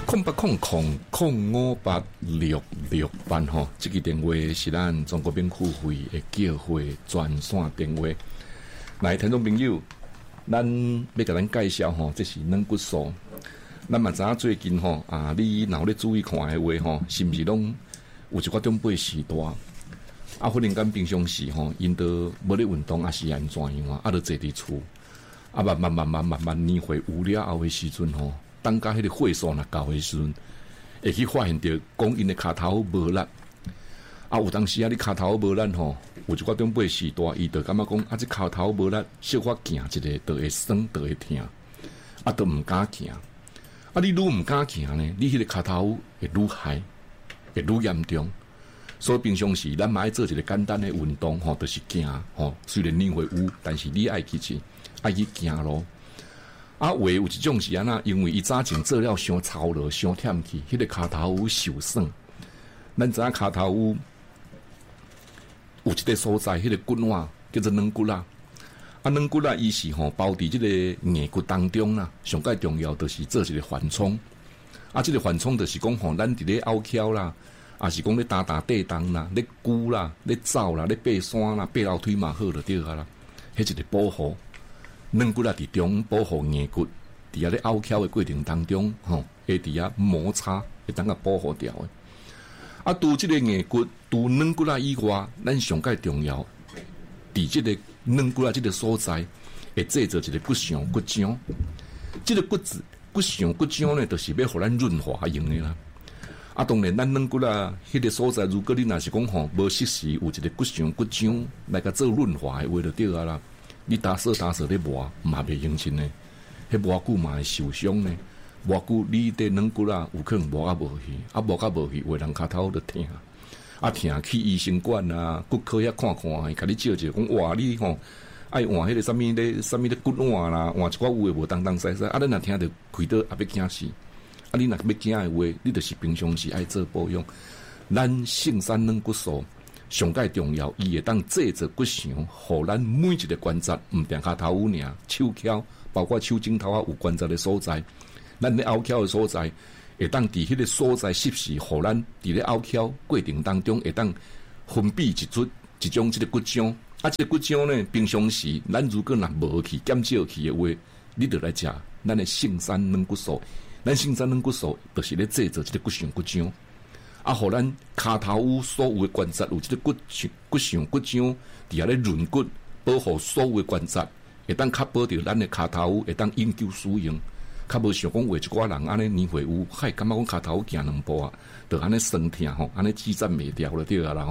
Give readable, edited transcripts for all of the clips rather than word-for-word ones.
0800058668吼，这个电话是咱中国免付费的叫会专线电话。来，听众朋友，咱要甲咱介绍吼，这是软骨素。咱嘛知影最近吼你若有咧注意看的话吼，是毋是拢有一寡长辈时代忽然间平常时吼，因都无咧运动，是安怎样就坐伫厝，慢慢年岁有了后的时阵吼，当甲迄个岁数若到的时阵，会去发现着讲因的骹头无力。有当时你骹头无力吼，有一寡长辈时代，伊就感觉讲这骹头无力，小可行一个就会酸，就会疼，都毋敢行。你愈毋敢行呢，你迄个骹头会愈害，会愈严重。所以平常时咱嘛爱做一个简单的运动吼，就是行吼。虽然年岁有，但是你爱去行咯。有一种是安那，因为伊早前做了伤操劳、伤忝去，迄个骹头有受损。咱知影骹头有一个所在，迄个骨碗叫做软骨啦。软骨啦，伊是包伫即个硬骨当中啦。上介重要就是做一个缓冲。即个缓冲就是讲咱伫咧拗翘啦，是讲咧打地动啦，咧鼓啦，咧走啦，咧爬山啦，爬楼梯嘛好就对啦。迄一个保护软骨啦，伫中保护硬骨，伫咧拗翘的过程当中会伫遐摩擦，会当保护掉的。除即个硬骨，除软骨啦以外，咱上介重要，伫即个软骨啦即个所在，会制造一个骨上骨浆。即个骨上骨浆呢，就是要互咱润滑用的啦。当然，咱软骨啦，迄个所在，如果你若是讲无适时有一个骨上骨浆来甲做润滑的话，就对啦。你打扫咧磨，嘛袂用心呢。迄磨久嘛会受伤呢。磨久你的软骨啦，有可能磨无去，磨无去，有人骹头就疼。疼去医生馆啊，骨科遐看，甲你照讲哇，你爱换迄个什么咧骨换啦，换一寡有诶无当西，咱若听着开刀要惊死。你若要惊诶话，你就是平常时爱做保养。咱圣山软骨素上介重要，伊会当制造骨相，互咱每一个关节，毋定骹头有尔，手翘，包括手指头有关节的所在，咱咧拗翘的所在，会当伫迄个所在适时，互咱伫咧拗翘过程当中，会当分泌一种即个骨浆。即个骨浆呢，平常时咱如果若无去减少去的话，你就来食咱的圣山软骨素。咱圣山软骨素就是咧制造即个骨上骨浆，互咱骹头有所有的关节有即个骨上骨浆，伫遐咧润骨，保护所有的关节，会当确保着咱的骹头会当永久使用。较无想讲话一寡人安尼年岁有，感觉讲骹头行两步就安尼酸疼安尼止站袂掉了对啦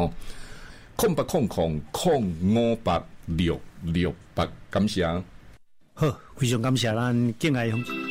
0800058668，感谢。 好，非常感谢咱敬爱